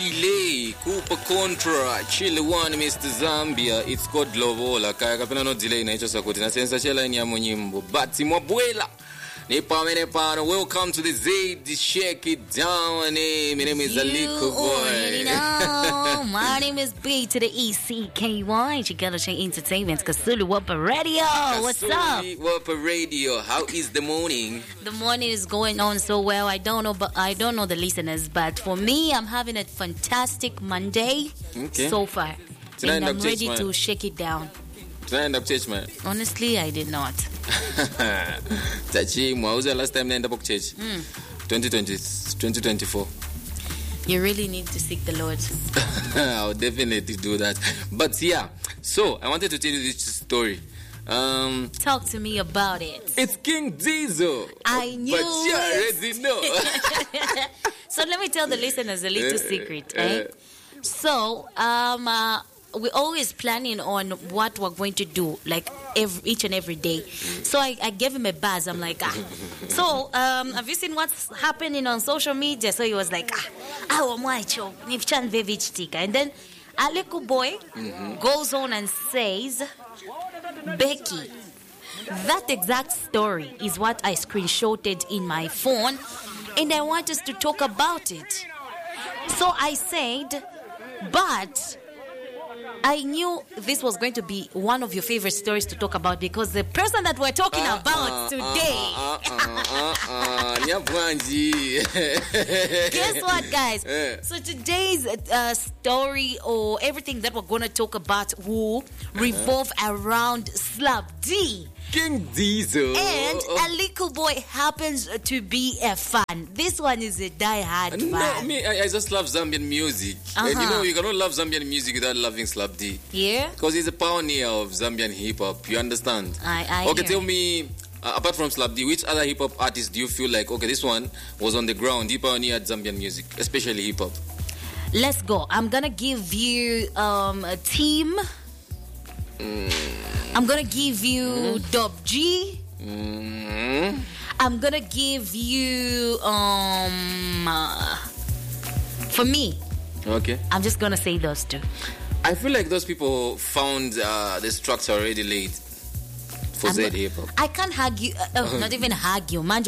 Delay, Cooper Contra, Chile One, Mr. Zambia, it's called Lovola, Kaya Kapena no delay na hicho sakuti, na sensa chela nyamo nyimbo, Bati Mwabwela, welcome to the Zaid Shake It Down, my name is Aliko Boy. My name is B to the ECKY, Chigalacha Entertainment, Kasulu Wapa Radio, what's up? Wapa Radio, how is the morning? The morning is going on so well, I don't know the listeners, but for me, I'm having a fantastic Monday so far. Tonight and I'm ready to shake it down. Tonight end up church, man. Honestly, I did not. Tachi, what was the last time I ended up church? 2024. You really need to seek the Lord. I'll definitely do that. But yeah, so I wanted to tell you this story. Talk to me about it. It's King Diesel. I knew but you already know. So let me tell the listeners a little secret, right? So, we're always planning on what we're going to do, like each and every day. So I gave him a buzz. I'm like, So, have you seen what's happening on social media? So he was like, and then Aleko Boy goes on and says, Becky, that exact story is what I screenshotted in my phone, and I want us to talk about it. So I said, but I knew this was going to be one of your favorite stories to talk about because the person that we're talking about today. Guess what, guys? So today's story or everything that we're going to talk about will revolve around Slap D. King Diesel. And Aliko Boy happens to be a fan. This one is a die-hard fan. No, me, I just love Zambian music. And you know, you cannot love Zambian music without loving Slap D. Yeah? Because he's a pioneer of Zambian hip-hop. You understand? Okay, tell me, apart from Slap D, which other hip-hop artist do you feel like, okay, this one was on the ground, he pioneered Zambian music, especially hip-hop? Let's go. I'm going to give you a team. I'm gonna give you Dub G. I'm gonna give you for me. Okay. I'm just gonna say those two. I feel like those people found the structure already laid for Z hip hop. I can't argue. Not even argue. I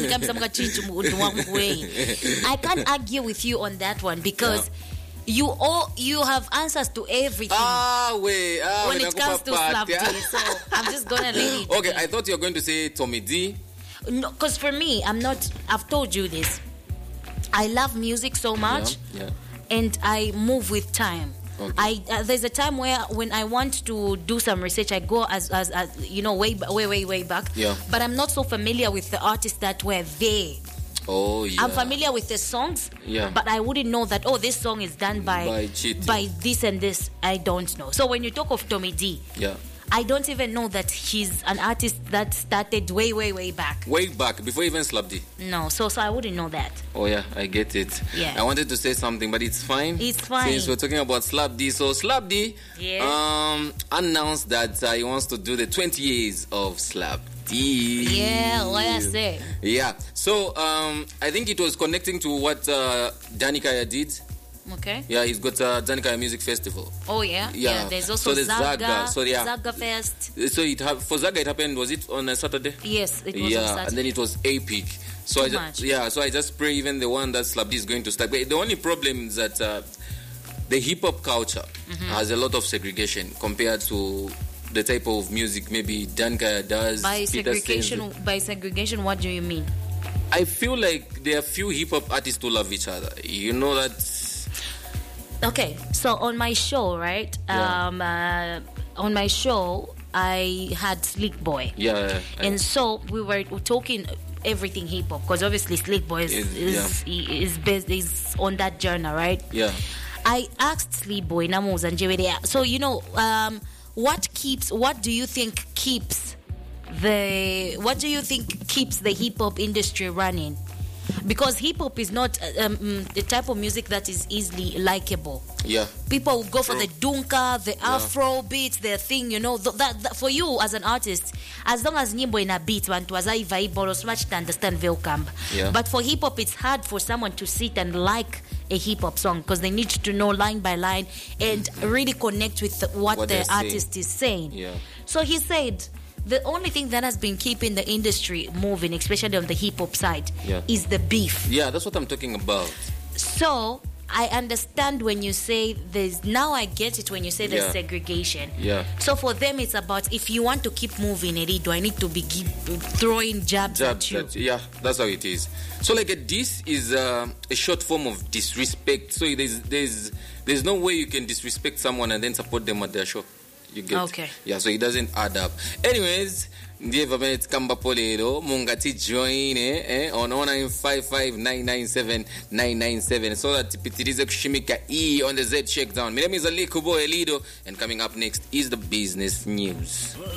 can't argue with you on that one because. Yeah. You have answers to everything. When it comes to Slap D, so I'm just gonna leave it. Okay, I thought you were going to say Tommy D. No, because for me, I've told you this. I love music so much, and I move with time. Okay. There's a time when I want to do some research, I go as you know way back. Yeah. But I'm not so familiar with the artists that were there. Oh, yeah. I'm familiar with the songs, but I wouldn't know that, this song is done by this and this. I don't know. So when you talk of Tommy D, I don't even know that he's an artist that started way back. Way back, before even Slap D? No, so I wouldn't know that. Oh, yeah, I get it. Yeah. I wanted to say something, but it's fine. It's fine. Since we're talking about Slap D. So Slap D announced that he wants to do the 20 years of Slap D. Yeah, what I say. Yeah. So I think it was connecting to what Danny Kaya did. Okay. Yeah, he's got Danikaya Music Festival. Oh, yeah? Yeah. There's also Zaga. So, Zaga Fest. So for Zaga, it happened, was it on a Saturday? Yes, it was on Saturday. And then it was epic. So I just pray even the one that Slap D is going to start. But the only problem is that the hip-hop culture has a lot of segregation compared to the type of music maybe Dankaya does. By segregation, what do you mean? I feel like there are few hip-hop artists who love each other. You know that... Okay, so on my show, right? On my show, I had Slick Boy. Yeah. And so we were talking everything hip hop because obviously Slick Boy is on that journey, right? Yeah. I asked Slick Boy, so what do you think keeps the hip hop industry running? Because hip-hop is not the type of music that is easily likable. Yeah. People will go for the dunka, the afro beats, their thing, you know. That for you as an artist, as long as nyimbo in a beat, want was vibe or so much to understand welcome. Yeah. But for hip-hop, it's hard for someone to sit and like a hip hop song because they need to know line by line and really connect with what the artist is saying. Yeah. So he said the only thing that has been keeping the industry moving, especially on the hip hop side, is the beef. Yeah, that's what I'm talking about. So I understand when you say there's, now I get it when you say there's segregation. Yeah. So for them it's about, if you want to keep moving, do I need to be throwing jabs at you? Yeah, that's how it is. So like a diss is a short form of disrespect. So there's no way you can disrespect someone and then support them at their show. You get? Okay. Yeah, so it doesn't add up. Anyways, ndiye vamene tikambapo lero mungati join on 0955997997 so that tipitirize kushimika on the Z Shakedown. My name is Aliko Boy Lido, and coming up next is the business news.